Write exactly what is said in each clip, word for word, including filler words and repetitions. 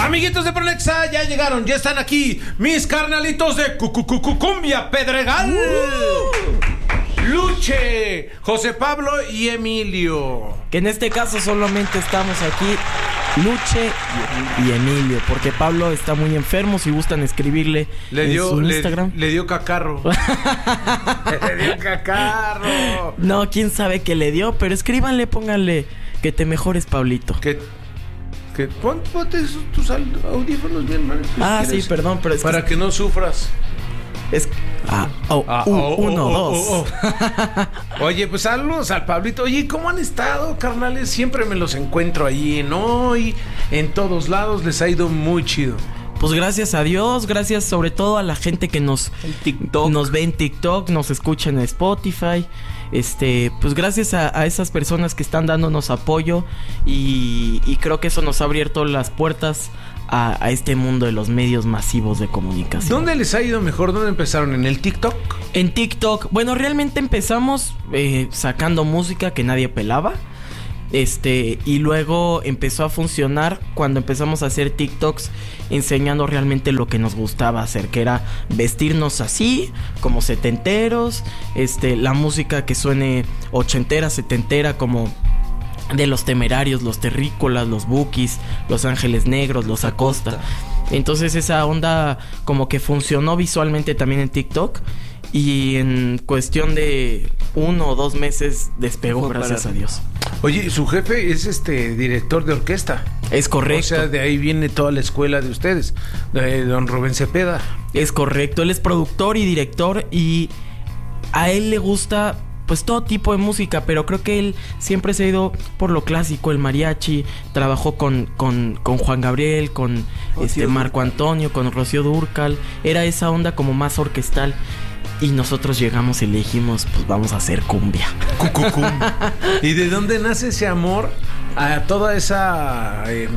Amiguitos de Pronexa, ya llegaron, ya están aquí mis carnalitos de Cucucucumbia Pedregal. Uh. Luche, José Pablo y Emilio. Que en este caso solamente estamos aquí Luche y Emilio, porque Pablo está muy enfermo. Si gustan escribirle le dio, en su le, Instagram. Le dio cacarro. Le dio cacarro. No, quién sabe qué le dio, pero escríbanle, pónganle que te mejores, Pablito. Que, que pon, ponte tus audífonos bien, man. Ah, sí, perdón, pero es para que, que no sufras. Es ah, oh, ah, uh, oh, uno, oh, dos. Oh, oh. Oye, pues saludos al Pablito. Oye, ¿cómo han estado, carnales? Siempre me los encuentro allí en Hoy, en todos lados. Les ha ido muy chido. Pues gracias a Dios, gracias sobre todo a la gente que nos, TikTok. nos ve en TikTok, nos escucha en Spotify. Este, pues gracias a, a esas personas que están dándonos apoyo y, y creo que eso nos ha abierto las puertas a, a este mundo de los medios masivos de comunicación. ¿Dónde les ha ido mejor? ¿Dónde empezaron? ¿En el TikTok? En TikTok, bueno, realmente empezamos eh, sacando música que nadie pelaba. Este, y luego empezó a funcionar cuando empezamos a hacer TikToks enseñando realmente lo que nos gustaba hacer, que era vestirnos así, como setenteros, este, la música que suene ochentera, setentera, como de Los Temerarios, Los Terrícolas, Los Bukis, Los Ángeles Negros, Los Acosta. Entonces esa onda como que funcionó visualmente también en TikTok. Y en cuestión de uno o dos meses despegó, gracias a Dios. Oye, su jefe es este director de orquesta. Es correcto. O sea, de ahí viene toda la escuela de ustedes, de don Rubén Cepeda. Es correcto, él es productor y director y a él le gusta pues todo tipo de música, pero creo que él siempre se ha ido por lo clásico, el mariachi. Trabajó con, con, con Juan Gabriel, con este Marco Antonio, con Rocío Dúrcal. Era esa onda como más orquestal. Y nosotros llegamos y le dijimos, pues vamos a hacer cumbia. Cucucumbia. ¿Y de dónde nace ese amor a toda esa... Eh,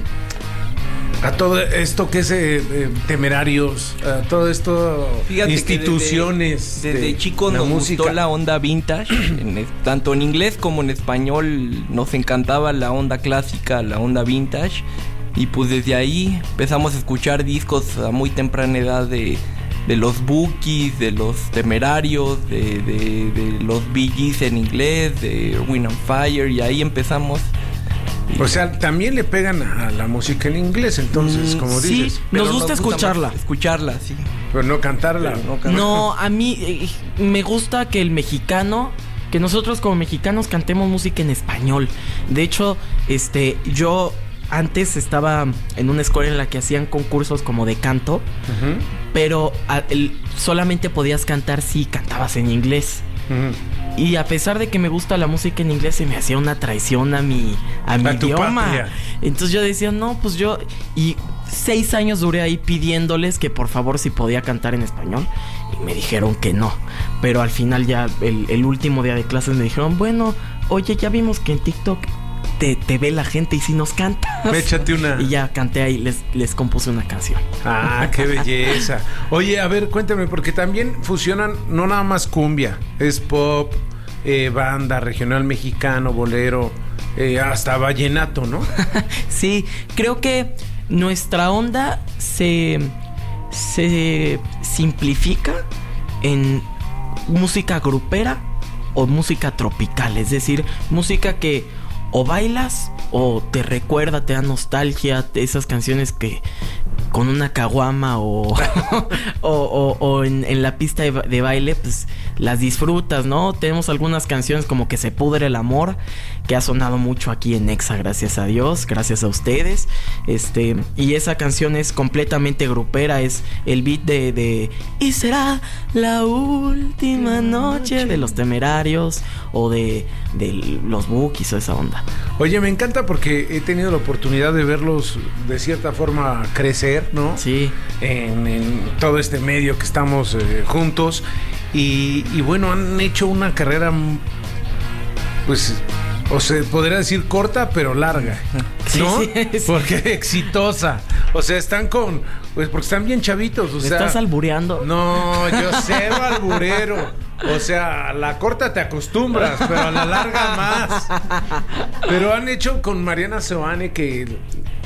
a todo esto que es eh, eh, Temerarios, a todo esto, fíjate, instituciones? Desde, desde de chicos nos música. Gustó la onda vintage, en, tanto en inglés como en español nos encantaba la onda clásica, la onda vintage. Y pues desde ahí empezamos a escuchar discos a muy temprana edad de... de los Bukis, de los Temerarios, de, de, de los Bee Gees en inglés, de Wind and Fire, y ahí empezamos. O sea, también le pegan a la música en inglés, entonces, mm, como sí, dices. nos gusta nos escucharla. Gusta escucharla, sí. Pero no cantarla. Pero no, cantarla. No, a mí eh, me gusta que el mexicano, que nosotros como mexicanos cantemos música en español. De hecho, este, yo... antes estaba en una escuela en la que hacían concursos como de canto, uh-huh. pero a, el, solamente podías cantar si cantabas en inglés. Uh-huh. Y a pesar de que me gusta la música en inglés, se me hacía una traición a mi, a mi a idioma. Patria. Entonces yo decía, no, pues yo... Y seis años duré ahí pidiéndoles que por favor si podía cantar en español. Y me dijeron que no. Pero al final ya, el, el último día de clases me dijeron, bueno, oye, ya vimos que en TikTok... Te, te ve la gente y si nos cantas. Échate una. Y ya canté ahí, les, les compuse una canción. Ah, qué belleza. Oye, a ver, cuéntame, porque también fusionan no nada más cumbia, es pop, eh, banda, regional mexicano, bolero, eh, hasta vallenato, ¿no? Sí, creo que nuestra onda se, se simplifica en música grupera o música tropical, es decir, música que o bailas o te recuerda, te da nostalgia, esas canciones que con una caguama o, o, o, o en, en la pista de, de baile pues las disfrutas, ¿no? Tenemos algunas canciones como Que se pudre el amor, que ha sonado mucho aquí en Exa, gracias a Dios, gracias a ustedes. Este, y esa canción es completamente grupera, es el beat de, de Y será la última noche de Los Temerarios o de, de los Bukis o esa onda. Oye, me encanta porque he tenido la oportunidad de verlos de cierta forma crecer, ¿no? Sí. En, en todo este medio que estamos eh, juntos. Y, y bueno, han hecho una carrera, pues, o se podría decir corta, pero larga, ¿no? Sí, sí. Porque exitosa. O sea, están con, pues, porque están bien chavitos. O ¿Me sea, estás albureando? No, yo cero alburero. O sea, a la corta te acostumbras, pero a la larga más. Pero han hecho con Mariana Seoane, que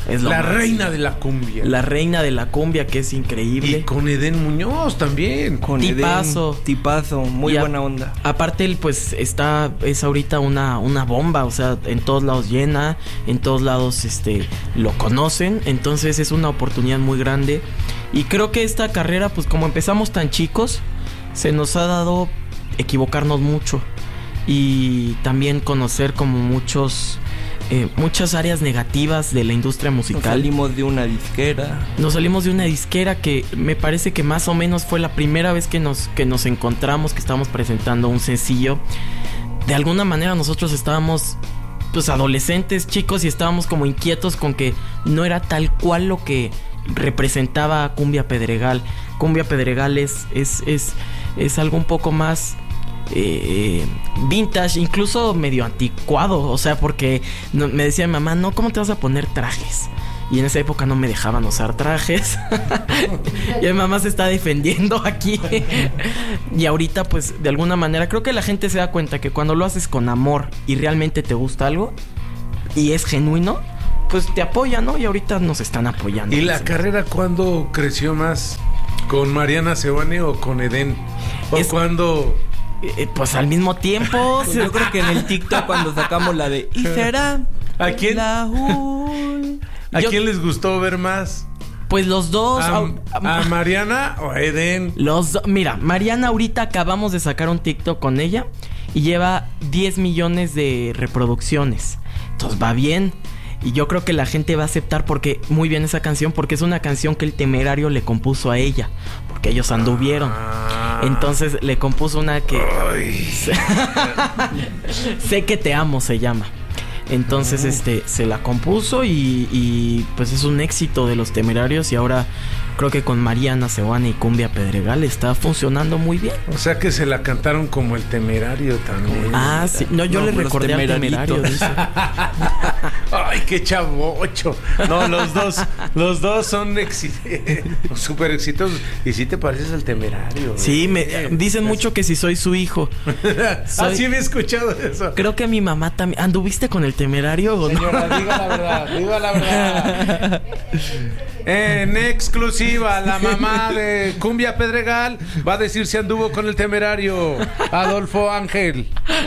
Es lo la máximo. reina de la cumbia. La reina de la cumbia, que es increíble. Y con Edén Muñoz también. Con Tipazo. Edén, tipazo, muy Y a- buena onda. Aparte él pues está, es ahorita una, una bomba, o sea, en todos lados llena, en todos lados este lo conocen, entonces es una oportunidad muy grande. Y creo que esta carrera, pues como empezamos tan chicos, se nos ha dado equivocarnos mucho y también conocer como muchos eh, muchas áreas negativas de la industria Nos musical. salimos de una disquera. Nos salimos de una disquera que me parece que más o menos fue la primera vez que nos, que nos encontramos, que estábamos presentando un sencillo. De alguna manera nosotros estábamos pues adolescentes, chicos, y estábamos como inquietos con que no era tal cual lo que representaba Cumbia Pedregal. Cumbia Pedregal es, es, es, es algo un poco más eh, vintage, incluso medio anticuado, o sea, porque no, me decía mi mamá, no, ¿cómo te vas a poner trajes? Y en esa época no me dejaban usar trajes. Y mi mamá se está defendiendo aquí. Y ahorita pues de alguna manera creo que la gente se da cuenta que cuando lo haces con amor y realmente te gusta algo y es genuino, pues te apoya, ¿no? Y ahorita nos están apoyando. ¿Y la carrera cuándo creció más? ¿Con Mariana Seoane o con Edén? ¿O Es- cuándo? Eh, pues al mismo tiempo. Pues yo creo que en el TikTok cuando sacamos la de ¿y será? ¿A quién? La ul-". ¿A Yo- quién les gustó ver más? Pues los dos. ¿A, au- a Mariana o a Edén? Los do- Mira, Mariana ahorita acabamos de sacar un TikTok con ella y lleva diez millones de reproducciones. Entonces va bien. Y yo creo que la gente va a aceptar porque muy bien esa canción, porque es una canción que el Temerario le compuso a ella, porque ellos anduvieron. Ah. Entonces le compuso una que Ay. Sé que te amo se llama. Entonces, este, se la compuso y, y pues es un éxito de los Temerarios. Y ahora creo que con Mariana Seoane y Cumbia Pedregal está funcionando muy bien. O sea que se la cantaron como el Temerario también. Ah, sí. No, yo No, le los recordé al Temeraritos. Temerario. Dice. Ay, qué chavocho. No, los dos, los dos son exi- súper exitosos. Y sí te pareces al Temerario. Sí, me Eh, dicen mucho que si soy su hijo. Ah, Soy- sí había escuchado eso. Creo que mi mamá también. ¿Anduviste con el Temerario o no? Señora, diga la verdad, diga la verdad. En exclusiva, la mamá de Cumbia Pedregal va a decir si anduvo con el Temerario. Adolfo Ángel.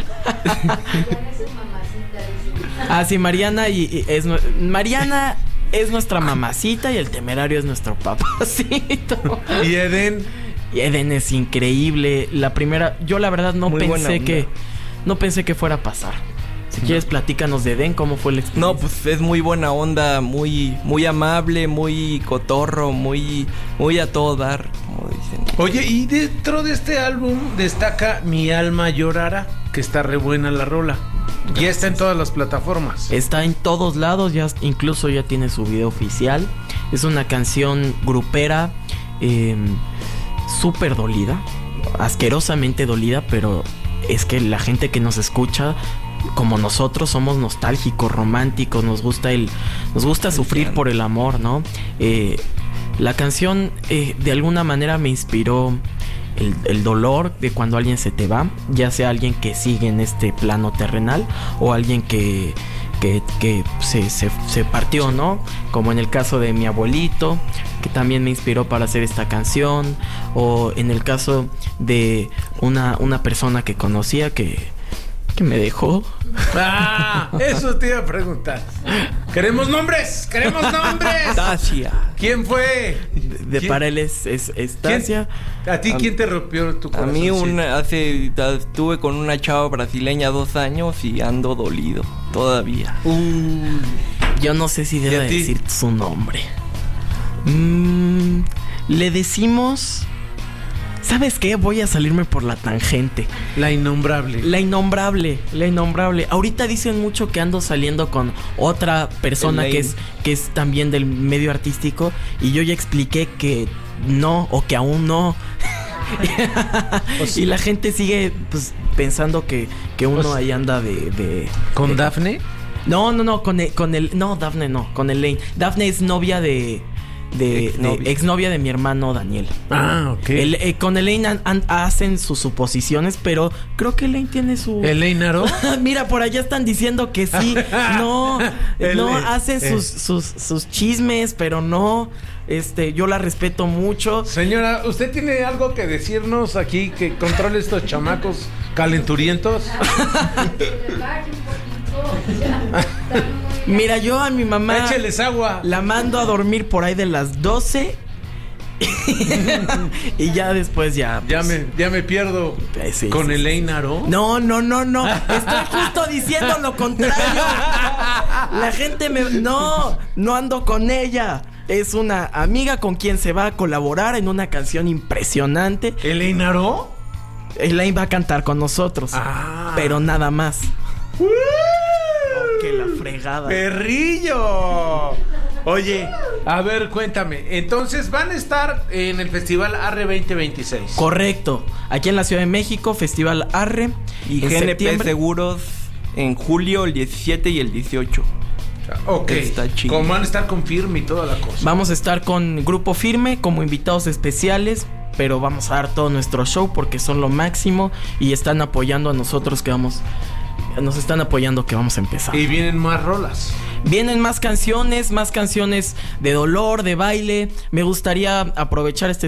Ah, sí, Mariana y, y es nue- Mariana es nuestra mamacita y el Temerario es nuestro papacito. Y Edén. Y Eden es increíble. La primera, yo la verdad no Muy buena pensé onda. que no pensé que fuera a pasar. Si quieres platícanos de Eden, cómo fue la experiencia. No, pues es muy buena onda, muy muy amable, muy cotorro, muy muy a todo dar, como dicen. Oye, y dentro de este álbum destaca Mi Alma Llorara, que está re buena la rola. Ya está en todas las plataformas. Está en todos lados, ya incluso ya tiene su video oficial. Es una canción grupera, eh, súper dolida, asquerosamente dolida, pero es que la gente que nos escucha, como nosotros, somos nostálgicos, románticos, nos gusta el, nos gusta sufrir por el amor, ¿no? Eh, la canción eh, de alguna manera me inspiró el, el dolor de cuando alguien se te va, ya sea alguien que sigue en este plano terrenal o alguien que, que, que se, se, se partió, ¿no? Como en el caso de mi abuelito, que también me inspiró para hacer esta canción, o en el caso de una, una persona que conocía que, que me dejó. Ah, eso te iba a preguntar. Queremos nombres, queremos nombres. Tasia. ¿Quién fue? De ¿Quién? para él es, es, es ¿Quién? Tasia. ¿A ti A- quién te rompió tu A corazón? mí una, hace estuve con una chava brasileña dos años y ando dolido todavía. Uh, Yo no sé si ¿Y debe a ti? decir su nombre. Mm, le decimos... ¿Sabes qué? Voy a salirme por la tangente. la innombrable. La innombrable, la innombrable. Ahorita dicen mucho que ando saliendo con otra persona Elaine. que es, que es también del medio artístico. Y yo ya expliqué que no, o que aún no. Y la gente sigue pues pensando que, que uno O sea, ahí anda de... de ¿Con de- Dafne? No, no, no, con el, con el... No, Dafne no, con el Lane. Dafne es novia de... de, Exnovia. de exnovia de mi hermano Daniel. Ah, ok. El, eh, con Elaine an- an- hacen sus suposiciones, pero creo que Elaine tiene su... ¿Elaine Aro? Mira, por allá están diciendo que sí. No, El- no, eh, hacen eh. sus, sus, sus chismes, pero no. Este, yo la respeto mucho. Señora, ¿usted tiene algo que decirnos aquí que controle estos chamacos calenturientos? Mira, yo a mi mamá Écheles agua. la mando a dormir por ahí de las doce. Y ya después ya. Ya pues, me, ya me pierdo eh, sí, con sí, Elaine Aro. No, no, no, no. Estoy justo diciendo lo contrario. La gente me... No, no ando con ella. Es una amiga con quien se va a colaborar en una canción impresionante. ¿Elaine Aro? Elaine va a cantar con nosotros. Ah. Pero nada más. Oh, que la fregada. ¡Perrillo! Oye, a ver, cuéntame. Entonces van a estar en el Festival Arre veinte veintiséis. Correcto. Aquí en la Ciudad de México, Festival Arre. Y en G N P septiembre. Seguros en julio, el diecisiete y el dieciocho. Ok. Está chido. Como van a estar con firme y toda la cosa. Vamos a estar con Grupo Firme como invitados especiales, pero vamos a dar todo nuestro show porque son lo máximo y están apoyando a nosotros que vamos... Nos están apoyando que vamos a empezar. Y vienen más rolas. Vienen más canciones, más canciones de dolor, de baile. Me gustaría aprovechar este